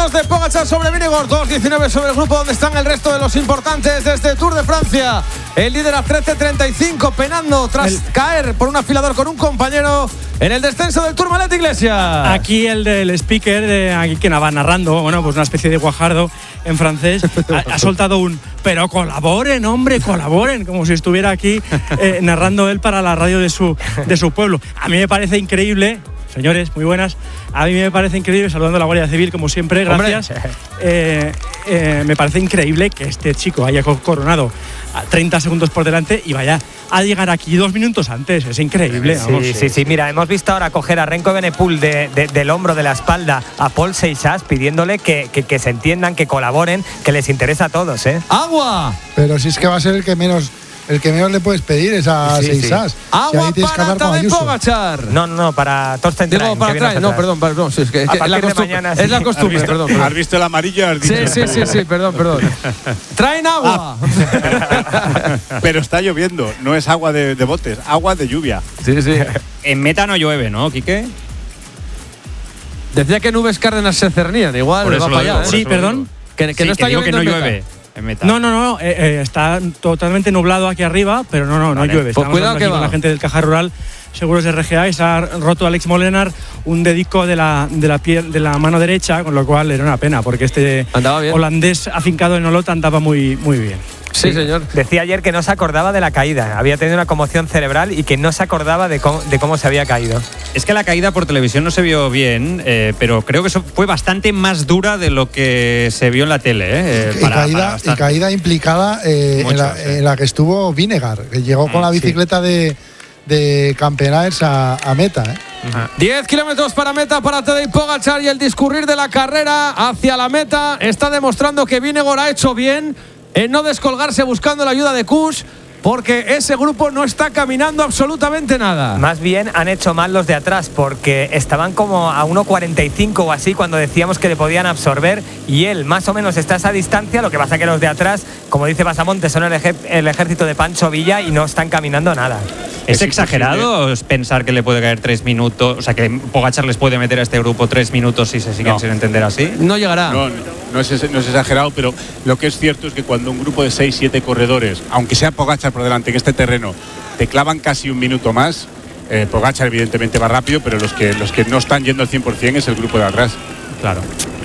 segundos de Pogačar sobre Vingegaard, 2.19 sobre el grupo donde están el resto de los importantes de este Tour de Francia. El líder a 13.35, penando tras caer por un afilador con un compañero en el descenso del Tour. Malet Iglesias. Aquí el del speaker, aquí que va narrando, bueno, pues una especie de guajardo en francés, ha soltado un pero colaboren, hombre, colaboren, como si estuviera aquí narrando él para la radio de su pueblo. A mí me parece increíble. Señores, muy buenas. A mí me parece increíble, saludando a la Guardia Civil, como siempre, gracias. Me parece increíble que este chico haya coronado a 30 segundos por delante y vaya a llegar aquí 2 minutos antes. Es increíble. Vamos. Sí. Mira, hemos visto ahora coger a Renko Evenepoel del hombro, de la espalda, a Paul Seixas, pidiéndole que se entiendan, que colaboren, que les interesa a todos, ¿eh? ¡Agua! Pero si es que va a ser el que menos le puedes pedir es a Seixas. Agua para Tadej Pogačar. No, para Torsten Digo, para Train. No, perdón. Sí, es que es la costumbre, perdón. ¿Has visto el amarillo? Sí, perdón. Traen agua. Pero está lloviendo, no es agua de botes, agua de lluvia. Sí. En meta no llueve, ¿no, Quique? Decía que Nubes Cárdenas se cernían, igual le va para allá. Sí, perdón. Que no está lloviendo, que no llueve. No, está totalmente nublado aquí arriba, pero no llueve. Pues cuidado que con la gente del Caja Rural Seguros de RGA y se ha roto Alex Molenaar un dedico de la mano derecha, con lo cual era una pena porque este holandés afincado en Olot andaba muy bien. Sí, señor. Decía ayer que no se acordaba de la caída, había tenido una conmoción cerebral y que no se acordaba de cómo se había caído. Es que la caída por televisión no se vio bien, pero creo que eso fue bastante más dura de lo que se vio en la tele. Y caída implicada en la que estuvo Vingegaard, que llegó con la bicicleta de Campenaers a meta. 10 kilómetros para meta para Tadej Pogačar, y el discurrir de la carrera hacia la meta está demostrando que Vingegaard ha hecho bien en no descolgarse buscando la ayuda de Kuss, porque ese grupo no está caminando absolutamente nada. Más bien han hecho mal los de atrás, porque estaban como a 1.45 o así cuando decíamos que le podían absorber, y él más o menos está a esa distancia. Lo que pasa que los de atrás, como dice Basamontes, son el ejército de Pancho Villa y no están caminando nada. ¿Es exagerado pensar que le puede caer 3 minutos? O sea, que Pogačar les puede meter a este grupo 3 minutos si se siguen sin entender así. No llegará. No es exagerado, pero lo que es cierto es que cuando un grupo de 6-7 corredores, aunque sea Pogačar por delante en este terreno, te clavan casi un minuto más, Pogačar evidentemente va rápido, pero los que no están yendo al 100% es el grupo de atrás. Claro.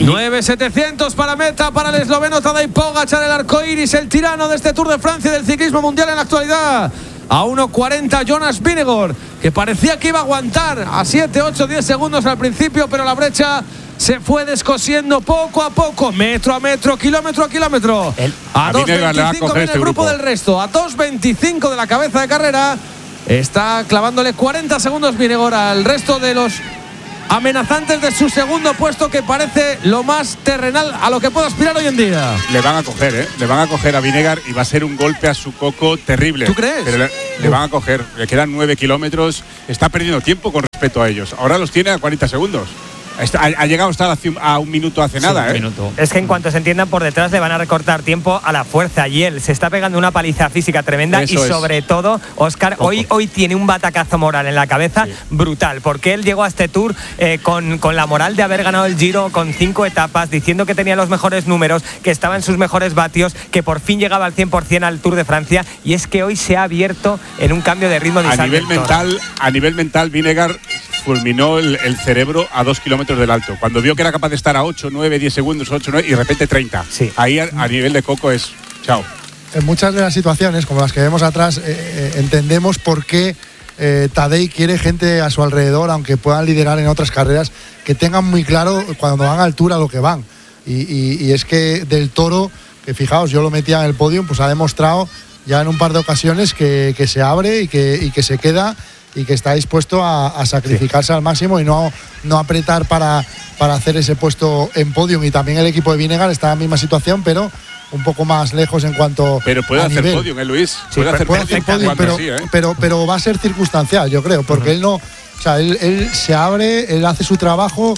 9.700 para meta para el esloveno Tadej Pogačar, el arcoíris, el tirano de este Tour de Francia del ciclismo mundial en la actualidad. A 1.40 Jonas Vingegaard, que parecía que iba a aguantar a 7, 8, 10 segundos al principio, pero la brecha se fue descosiendo poco a poco, metro a metro, kilómetro a kilómetro. A 2.25 viene el grupo del resto, a 2.25 de la cabeza de carrera. Está clavándole 40 segundos Vingegaard al resto de los amenazantes de su segundo puesto, que parece lo más terrenal a lo que puede aspirar hoy en día. Le van a coger a Vingegaard y va a ser un golpe a su coco terrible. ¿Tú crees? Pero le van a coger, le quedan 9 kilómetros, está perdiendo tiempo con respecto a ellos. Ahora los tiene a 40 segundos. Ha llegado a estar a un minuto hace nada. Un minuto. Es que en cuanto se entiendan por detrás le van a recortar tiempo a la fuerza, y él se está pegando una paliza física tremenda. Eso y sobre todo, Óscar, hoy tiene un batacazo moral en la cabeza brutal, porque él llegó a este Tour con la moral de haber ganado el Giro con 5 etapas, diciendo que tenía los mejores números, que estaba en sus mejores vatios, que por fin llegaba al 100% al Tour de Francia, y es que hoy se ha abierto en un cambio de ritmo. A nivel mental, Vingegaard fulminó el cerebro a 2 kilómetros del alto. Cuando vio que era capaz de estar a 8, 9, 10 segundos, 8, 9 y de repente 30. Sí. Ahí a nivel de coco es chao. En muchas de las situaciones, como las que vemos atrás, entendemos por qué Tadej quiere gente a su alrededor, aunque puedan liderar en otras carreras, que tengan muy claro cuando van a altura lo que van. Y es que Del Toro, que fijaos, yo lo metía en el podio, pues ha demostrado ya en un par de ocasiones que se abre y que se queda, y que está dispuesto a sacrificarse al máximo y no apretar para hacer ese puesto en podium. Y también el equipo de Vingegaard está en la misma situación, pero un poco más lejos en cuanto pero puede a hacer nivel. podium, Luis. Sí, puede hacer podium, pero va a ser circunstancial, yo creo, porque él no, o sea, él se abre, él hace su trabajo,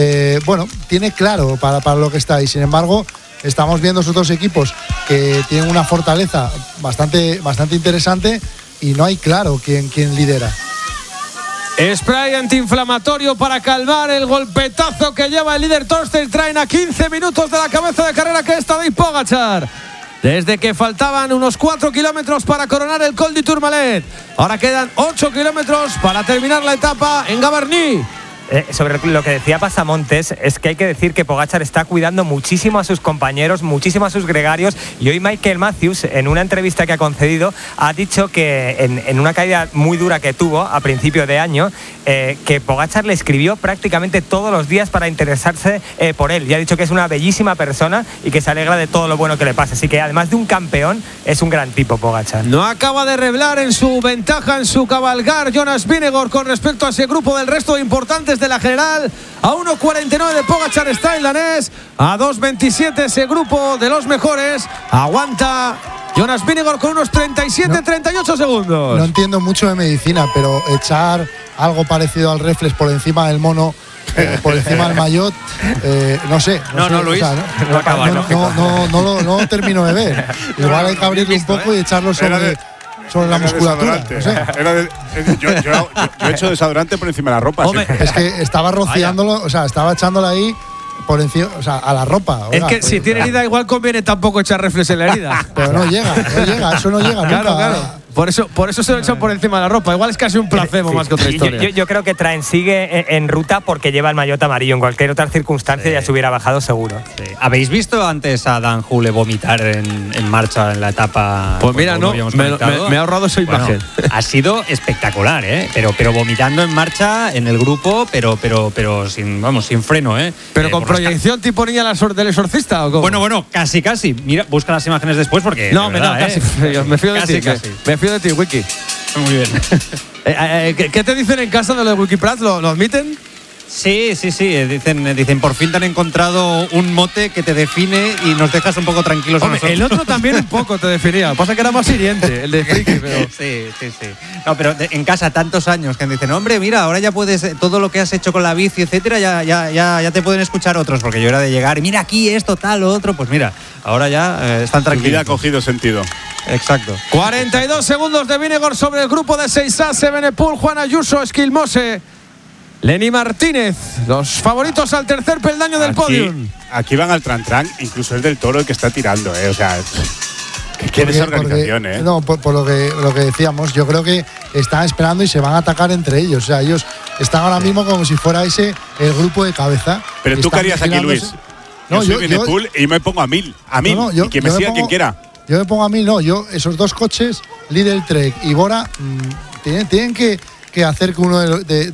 tiene claro para lo que está, y sin embargo estamos viendo esos dos equipos que tienen una fortaleza bastante interesante y no hay claro quién lidera. Spray antiinflamatorio para calmar el golpetazo que lleva el líder Torsten Train a 15 minutos de la cabeza de carrera que es Tadej Pogačar. Desde que faltaban unos 4 kilómetros para coronar el Col du Tourmalet. Ahora quedan 8 kilómetros para terminar la etapa en Gavarnie. Sobre lo que decía Pasamontes, es que hay que decir que Pogačar está cuidando muchísimo a sus compañeros, muchísimo a sus gregarios, y hoy Michael Matthews, en una entrevista que ha concedido, ha dicho que en una caída muy dura que tuvo a principio de año, que Pogačar le escribió prácticamente todos los días para interesarse por él, y ha dicho que es una bellísima persona y que se alegra de todo lo bueno que le pasa, así que además de un campeón, es un gran tipo Pogačar. No acaba de revelar en su ventaja, en su cabalgar Jonas Vingegaard con respecto a ese grupo del resto de importantes de la general. A 1.49 de Pogačar está el danés, a 2.27 ese grupo de los mejores. Aguanta Jonas Vingegaard con unos 37-38 segundos. No entiendo mucho de medicina, pero echar algo parecido al reflex por encima del mono, por encima del maillot, no sé. No, Luis, o sea, no lo termino de ver. Igual hay que abrirlo un poco y echarlo sobre la musculatura. No sé. Yo he hecho desodorante por encima de la ropa. Hombre, es que estaba rociándolo, o sea, estaba echándolo ahí por encima, o sea, a la ropa. Es que si tiene herida, igual conviene tampoco echar reflex en la herida. Pero no llega, eso no llega nunca. Claro. Por eso se lo echan por encima de la ropa. Igual es casi un placebo más que otra historia. Yo creo que Traen sigue en ruta porque lleva el maillot amarillo. En cualquier otra circunstancia ya se hubiera bajado seguro. Sí. ¿Habéis visto antes a Dan Hule vomitar en marcha en la etapa? Pues mira, no, me ha ahorrado esa imagen. Ha sido espectacular, pero vomitando en marcha en el grupo, pero sin freno, Pero con proyección tipo niña del exorcista, ¿o cómo? Bueno, casi. Mira, busca las imágenes después porque no, casi. Me fío de ti. Casi. Me fío de ti, Wiki. Muy bien. ¿Qué te dicen en casa de lo de Wikiprats? ¿Lo admiten? Sí. Dicen, por fin te han encontrado un mote que te define y nos dejas un poco tranquilos a nosotros. El otro también un poco te definía. Pasa que era más hiriente, el de friki, pero… Sí. No, pero en casa tantos años que dicen, hombre, mira, ahora ya puedes, todo lo que has hecho con la bici, etcétera, ya te pueden escuchar otros, porque yo era de llegar, mira aquí esto, tal, lo otro, pues mira, ahora ya están tranquilos. Tu vida ha cogido sentido. Exacto. 42 segundos de Vingegaard sobre el grupo de 6A, Evenepoel, Juan Ayuso, Esquilmose, Lenny Martínez, los favoritos al tercer peldaño del podium. Aquí van al Tran, incluso es del Toro el que está tirando, o sea… ¿Qué desorganización, No, por lo que decíamos, yo creo que están esperando y se van a atacar entre ellos. O sea, ellos están ahora mismo como si fuera ese el grupo de cabeza. Pero tú qué harías aquí, Luis. No, yo soy Evenepoel y me pongo a 1000. Y que me siga quien quiera. Yo me pongo a 1000, esos dos coches, Lidl Trek y Bora, tienen que hacer que uno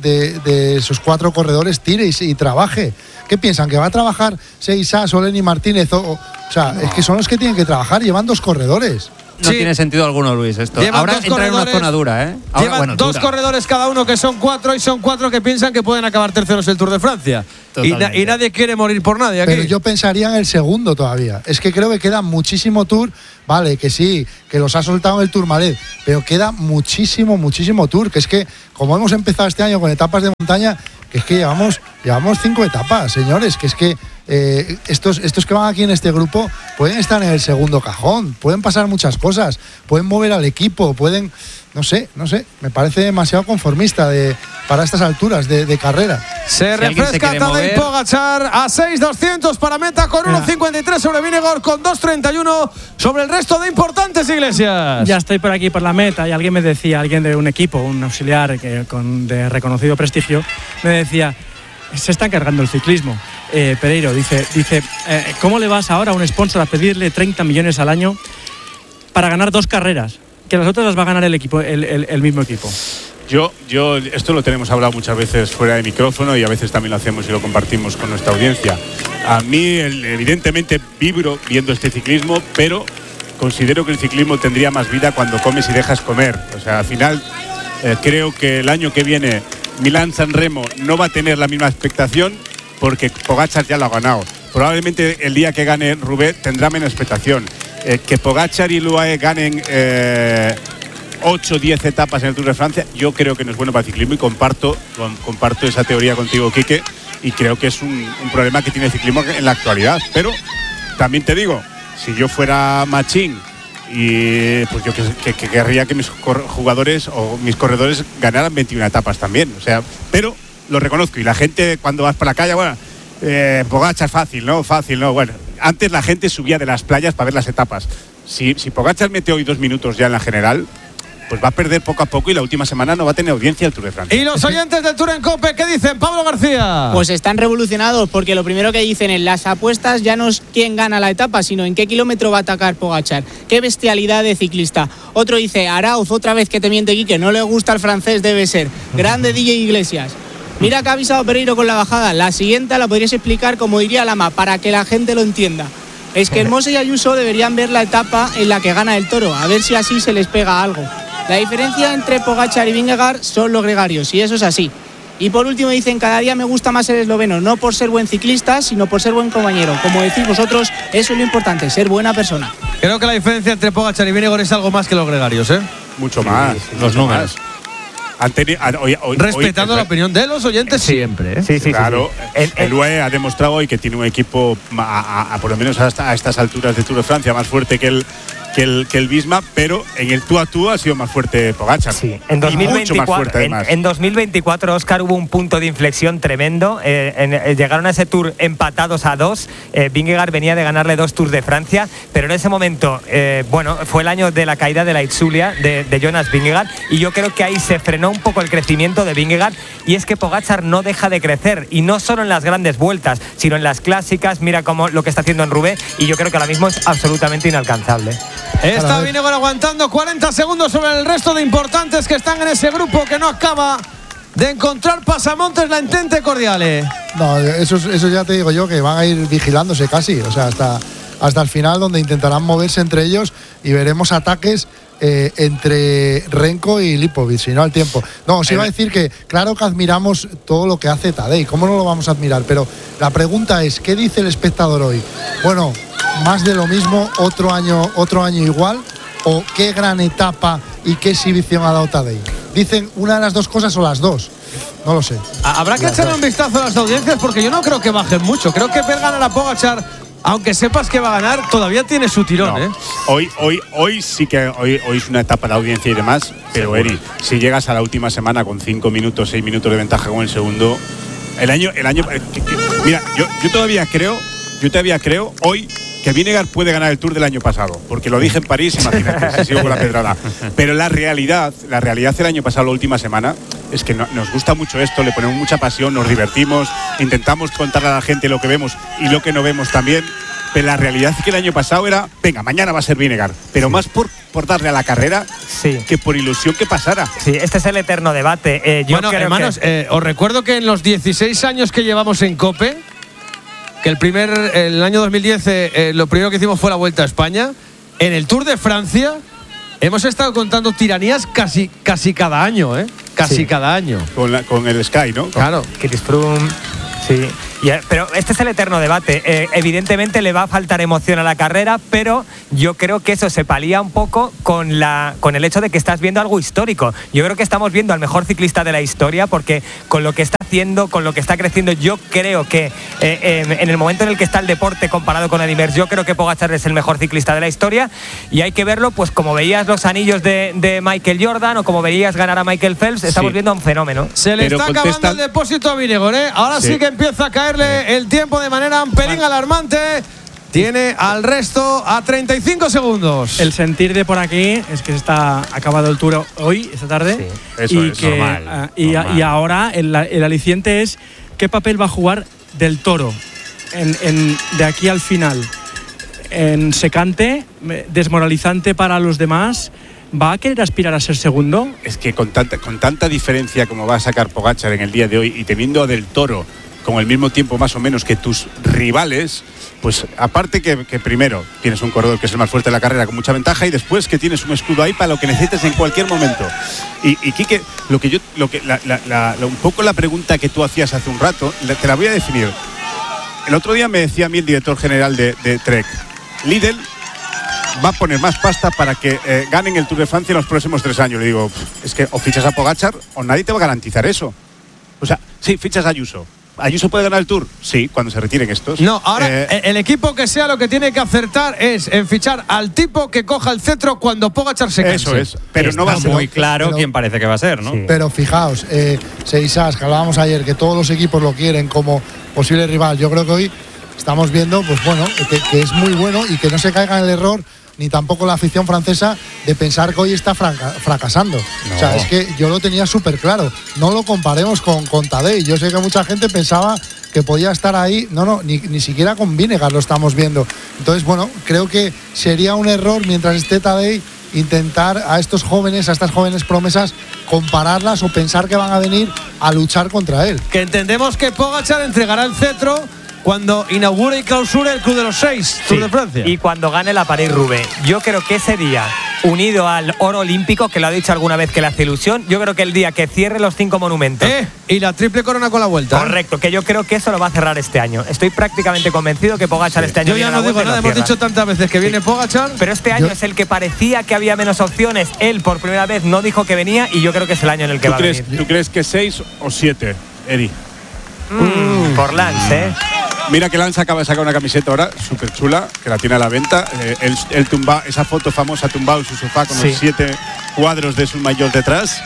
de esos cuatro corredores tire y trabaje. ¿Qué piensan? ¿Que va a trabajar Seisas o Lenny Martínez? O sea, es que son los que tienen que trabajar, llevan dos corredores. No tiene sentido alguno, Luis, esto. Llevan ahora entra en una zona dura, Ahora, llevan dos corredores cada uno que son 4 y son 4 que piensan que pueden acabar terceros el Tour de Francia. Y nadie quiere morir por nadie aquí. Pero yo pensaría en el segundo todavía. Es que creo que queda muchísimo Tour. Vale, que sí, que los ha soltado en el Tourmalet, pero queda muchísimo Tour. Que es que, como hemos empezado este año con etapas de montaña, que es que llevamos 5 etapas, señores. Que es que estos que van aquí en este grupo pueden estar en el segundo cajón, pueden pasar muchas cosas, pueden mover al equipo, pueden… No sé, me parece demasiado conformista para estas alturas de carrera. Se refresca Tadej Pogačar a 6.200 para meta con 1.53 sobre Vingegaard, con 2.31 sobre el resto de importantes, Iglesias. Ya estoy por aquí por la meta y alguien me decía, alguien de un equipo, un auxiliar de reconocido prestigio, me decía, se está cargando el ciclismo. Pereiro dice, ¿cómo le vas ahora a un sponsor a pedirle 30 millones al año para ganar 2 carreras? Que las otras las va a ganar el equipo, el mismo equipo. Yo esto lo tenemos hablado muchas veces fuera de micrófono y a veces también lo hacemos y lo compartimos con nuestra audiencia. A mí, evidentemente, vibro viendo este ciclismo, pero considero que el ciclismo tendría más vida cuando comes y dejas comer. O sea, al final, creo que el año que viene Milán-San Remo no va a tener la misma expectación porque Pogačar ya lo ha ganado. Probablemente el día que gane Roubaix tendrá menos expectación. Que Pogačar y Luae ganen 8 o 10 etapas en el Tour de Francia, yo creo que no es bueno para el ciclismo y comparto esa teoría contigo, Quique, y creo que es un problema que tiene el ciclismo en la actualidad. Pero también te digo, si yo fuera Machín y pues yo que querría que mis jugadores o mis corredores ganaran 21 etapas también. O sea, pero lo reconozco. Y la gente cuando vas por la calle, bueno, Pogačar fácil, ¿no? Bueno, antes la gente subía de las playas para ver las etapas. Si Pogačar mete hoy 2 minutos ya en la general, pues va a perder poco a poco y la última semana no va a tener audiencia el Tour de Francia. ¿Y los oyentes del Tour en COPE qué dicen? Pablo García. Pues están revolucionados porque lo primero que dicen en las apuestas ya no es quién gana la etapa, sino en qué kilómetro va a atacar Pogačar. Qué bestialidad de ciclista. Otro dice, Arauz, otra vez que te miente Quique, no le gusta el francés, debe ser. Grande DJ Iglesias. Mira que ha avisado Pereiro con la bajada. La siguiente la podrías explicar como diría Lama, para que la gente lo entienda. Es que Hermoso y Ayuso deberían ver la etapa en la que gana el Toro, a ver si así se les pega algo. La diferencia entre Pogačar y Vingegaard son los gregarios, y eso es así. Y por último dicen, cada día me gusta más el esloveno, no por ser buen ciclista, sino por ser buen compañero. Como decís vosotros, eso es lo importante, ser buena persona. Creo que la diferencia entre Pogačar y Vingegaard es algo más que los gregarios, ¿eh? Mucho más. Los números. Respetando la opinión de los oyentes siempre, ¿eh? Sí, claro. El UE ha demostrado hoy que tiene un equipo, por lo menos a estas alturas del Tour de Francia, más fuerte que el Visma, pero en el tú a tú ha sido más fuerte Pogačar. Sí, en 2024, Óscar, hubo un punto de inflexión tremendo. Llegaron a ese Tour empatados a 2. Vingegaard venía de ganarle 2 Tours de Francia, pero en ese momento, fue el año de la caída de la Itzulia de Jonas Vingegaard, y yo creo que ahí se frenó un poco el crecimiento de Vingegaard, y es que Pogačar no deja de crecer, y no solo en las grandes vueltas, sino en las clásicas. Mira cómo lo que está haciendo en Roubaix, y yo creo que ahora mismo es absolutamente inalcanzable. Está Vingegaard aguantando 40 segundos sobre el resto de importantes que están en ese grupo que no acaba de encontrar pasamontes la Entente Cordiale. No, eso ya te digo yo, que van a ir vigilándose casi, o sea, hasta el final, donde intentarán moverse entre ellos y veremos ataques entre Renko y Lipovic, si no al tiempo. No, os iba a decir que claro que admiramos todo lo que hace Tadej, ¿cómo no lo vamos a admirar? Pero la pregunta es, ¿qué dice el espectador hoy? Bueno, más de lo mismo, otro año igual, o qué gran etapa y qué exhibición ha dado Tadej. Dicen una de las dos cosas o las dos, no lo sé. Habrá que echarle un vistazo a las audiencias, porque yo no creo que bajen mucho. Creo que ver ganar a Pogačar, aunque sepas que va a ganar, todavía tiene su tirón, no. Hoy sí que hoy es una etapa de audiencia y demás, pero Eri, si llegas a la última semana con 5 minutos, 6 minutos de ventaja con el segundo, mira, yo todavía creo hoy que Vingegaard puede ganar el Tour del año pasado, porque lo dije en París, imagínate, si sigo con la pedrada. Pero la realidad el año pasado, la última semana, es que nos gusta mucho esto, le ponemos mucha pasión, nos divertimos, intentamos contarle a la gente lo que vemos y lo que no vemos también. Pero la realidad es que el año pasado era, venga, mañana va a ser Vingegaard, pero más por darle a la carrera que por ilusión que pasara. Sí, este es el eterno debate. Bueno, hermanos, os recuerdo que en los 16 años que llevamos en COPE, que el año 2010 lo primero que hicimos fue la Vuelta a España, en el Tour de Francia hemos estado contando tiranías casi cada año, ¿eh? Cada año. Con el Sky, ¿no? Claro. Chris Froome, sí. Pero este es el eterno debate. Evidentemente le va a faltar emoción a la carrera, pero yo creo que eso se palía un poco con el hecho de que estás viendo algo histórico. Yo creo que estamos viendo al mejor ciclista de la historia, porque con lo que está haciendo, con lo que está creciendo, yo creo que en el momento en el que está el deporte comparado con Eddy Merckx, yo creo que Pogačar es el mejor ciclista de la historia, y hay que verlo pues como veías los anillos de Michael Jordan o como veías ganar a Michael Phelps. Estamos viendo un fenómeno. Se le está acabando el depósito a Vingegaard, ¿eh? Ahora sí que empieza a caerle el tiempo de manera un pelín alarmante. Tiene al resto a 35 segundos. El sentir de por aquí es que se está acabado el Tour hoy, esta tarde. Sí, eso es normal. Y ahora el aliciente es qué papel va a jugar Del Toro de aquí al final. En secante, desmoralizante para los demás. ¿Va a querer aspirar a ser segundo? Es que con tanta diferencia como va a sacar Pogačar en el día de hoy, y teniendo a Del Toro con el mismo tiempo más o menos que tus rivales, pues aparte que primero tienes un corredor que es el más fuerte de la carrera con mucha ventaja, y después que tienes un escudo ahí para lo que necesites en cualquier momento. Y Quique, un poco la pregunta que tú hacías hace un rato, te la voy a definir. El otro día me decía a mí el director general de Trek, Lidl va a poner más pasta para que ganen el Tour de Francia en los próximos 3 años. Le digo, es que o fichas a Pogačar o nadie te va a garantizar eso. O sea, sí, fichas a Ayuso, ¿Ayuso puede ganar el Tour? Sí, cuando se retiren estos. No, ahora el equipo que sea lo que tiene que acertar es en fichar al tipo que coja el cetro cuando Pogačar se canse. Eso es, pero no va a ser muy claro quién parece que va a ser, ¿no? Sí. Pero fijaos, Seisas, que hablábamos ayer, que todos los equipos lo quieren como posible rival. Yo creo que hoy estamos viendo, pues bueno, que es muy bueno y que no se caiga en el error, ni tampoco la afición francesa, de pensar que hoy está fracasando. No. O sea, es que yo lo tenía súper claro. No lo comparemos con Tadej. Yo sé que mucha gente pensaba que podía estar ahí. No, ni siquiera con Vinegar lo estamos viendo. Entonces, bueno, creo que sería un error mientras esté Tadej intentar a estas jóvenes promesas, compararlas o pensar que van a venir a luchar contra él. Que entendemos que Pogačar entregará el cetro cuando inaugure y clausure el Club de los 6, Tour de Francia. Y cuando gane la París-Roubaix. Yo creo que ese día, unido al oro olímpico, que lo ha dicho alguna vez que le hace ilusión, yo creo que el día que cierre los 5 monumentos. Y la triple corona con la Vuelta. Correcto, que yo creo que eso lo va a cerrar este año. Estoy prácticamente convencido que Pogačar este año Yo viene ya a no la digo Vuelta y nada, lo hemos cierra. dicho tantas veces que viene Pogačar. Pero este año es el que parecía que había menos opciones. Él por primera vez no dijo que venía y yo creo que es el año en el que va a venir. ¿Tú crees que 6 o 7, Eri? Por Lance, Mira que Lance acaba de sacar una camiseta ahora súper chula, que la tiene a la venta. Él tumba, esa foto famosa tumbado en su sofá con los 7 cuadros de su mayor detrás.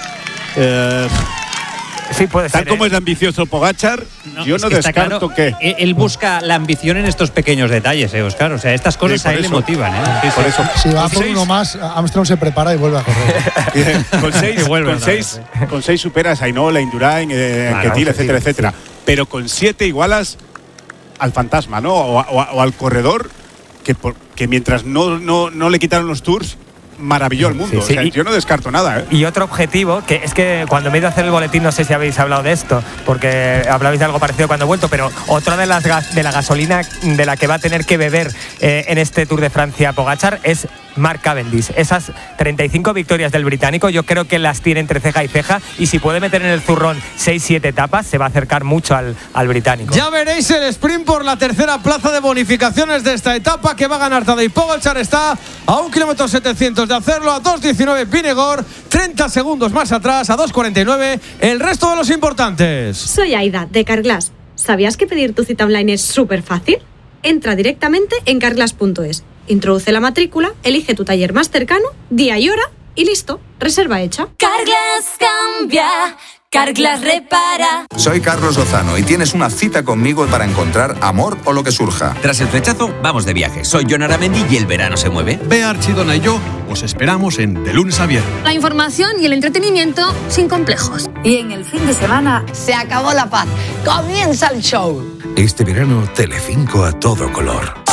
Sí, puede ser. Tal como es de ambicioso Pogačar, yo no descarto claro, que… Él busca la ambición en estos pequeños detalles, Óscar. O sea, estas cosas Sí, a por él le eso. motivan, ¿eh? Sí, Por eso. Si va Con por 6, uno más, Armstrong se prepara y vuelve a correr. con 6 superas a Hinault, a Indurain, Ketil, etcétera, etcétera. Pero con 7 igualas al fantasma, ¿no? O al corredor que mientras no le quitaron los tours, maravilló al mundo. Sí, sí. O sea, yo no descarto nada, ¿eh? Y otro objetivo, que es que cuando me he ido a hacer el boletín, no sé si habéis hablado de esto, porque hablabais de algo parecido cuando he vuelto, pero otra de la gasolina de la que va a tener que beber en este Tour de Francia Pogačar es Mark Cavendish. Esas 35 victorias del británico yo creo que las tiene entre ceja y ceja, y si puede meter en el zurrón 6-7 etapas se va a acercar mucho al británico. Ya veréis el sprint por la tercera plaza de bonificaciones de esta etapa que va a ganar Tadej Pogačar. Está a 1 kilómetro 700 de hacerlo, a 2.19 Vingegaard, 30 segundos más atrás, a 2.49 el resto de los importantes. Soy Aida, de Carglass. ¿Sabías que pedir tu cita online es súper fácil? Entra directamente en carglass.es, introduce la matrícula, elige tu taller más cercano, día y hora y listo, reserva hecha. Carglass cambia, Carglass repara. Soy Carlos Lozano y tienes una cita conmigo para encontrar amor o lo que surja. Tras el flechazo, vamos de viaje. Soy Jon Aramendi y el verano se mueve. Bea Archidona y yo os esperamos en De Lunes a Viernes. La información y el entretenimiento sin complejos. Y en el fin de semana se acabó la paz. Comienza el show. Este verano, Telecinco a todo color.